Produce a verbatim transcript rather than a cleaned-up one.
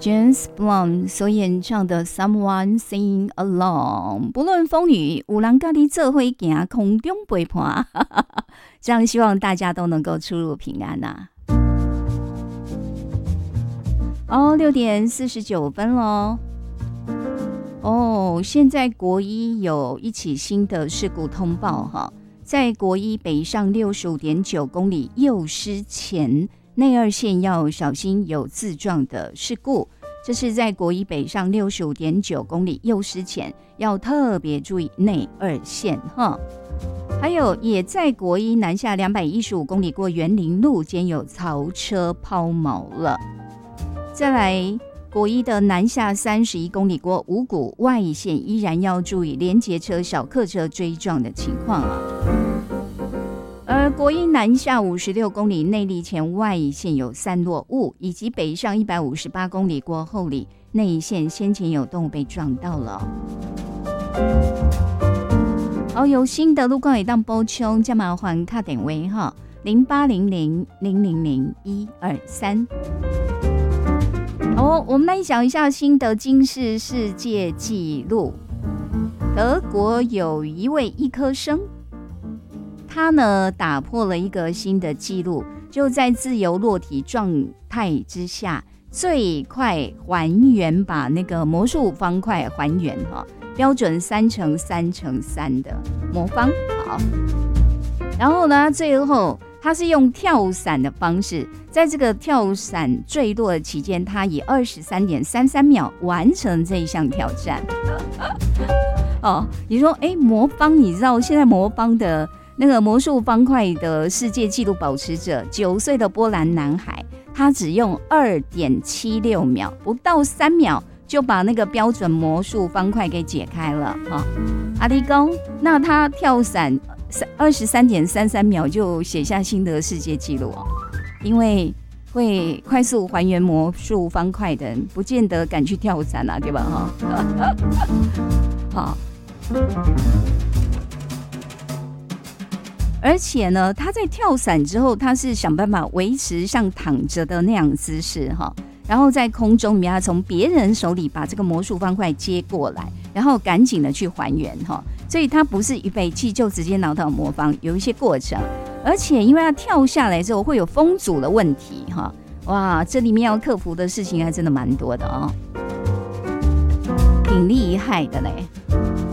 James Blunt 所演唱的 Someone Sing Along， 不论风雨，有人跟你做伙行，空中陪伴。这样希望大家都能够出入平安啊。哦，六点四十九分咯。哦，现在国一有一起新的事故通报哈，在国一北上六十五点九公里右失前，内二线要小心有自撞的事故。这是在国一北上六十五点九公里右失前，要特别注意内二线哈。还有也在国一南下两百一十五公里过园林路间有槽车抛锚了。再来国一的南下三十一公里过五股外线，依然要注意连结车、小客车追撞的情况啊。而国一南下五十六公里内坜前外线有散落物，以及北上一百五十八公里过后里内线先前有动物被撞到了。好，有新的路况也当补充，加麻烦卡点位哈零八零零零零零一二三。好，我们来讲一下新的金氏世界纪录。德国有一位医科生。他呢打破了一个新的纪录，就在自由落体状态之下，最快还原把那个魔术方块还原哈，标准三乘三乘三的魔方。好，然后呢，最后他是用跳伞的方式，在这个跳伞坠落的期间，他以二十三点三三秒完成这一项挑战。哦，你说哎，魔方，你知道现在魔方的那个魔术方块的世界纪录保持者，九岁的波兰男孩，他只用二点七六秒，不到三秒就把那个标准魔术方块给解开了哈。阿里公，那他跳伞二十三点三三秒就写下新的世界纪录哦。因为会快速还原魔术方块的人，不见得敢去跳伞啊，对吧？哈，好。而且呢，他在跳伞之后，他是想办法维持像躺着的那样姿势哈，然后在空中里面，他从别人手里把这个魔术方块接过来，然后赶紧的去还原哈，所以他不是预备器就直接拿到魔方，有一些过程，而且因为他跳下来之后会有风阻的问题哈，哇，这里面要克服的事情还真的蛮多的哦，挺厉害的嘞。